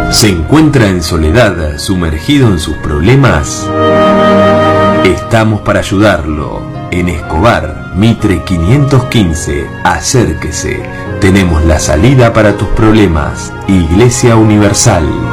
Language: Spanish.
¿Se encuentra en soledad, sumergido en sus problemas? Estamos para ayudarlo. En Escobar, Mitre 515, acérquese. Tenemos la salida para tus problemas. Iglesia Universal.